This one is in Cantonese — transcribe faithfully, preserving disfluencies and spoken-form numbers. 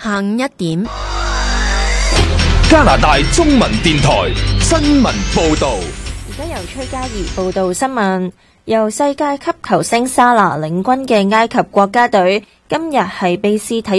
下午一點， 加拿大中文電台新聞報道。 而家由崔嘉怡報道新聞。由世界級球星莎拿領軍嘅埃及國家隊今日喺卑斯體育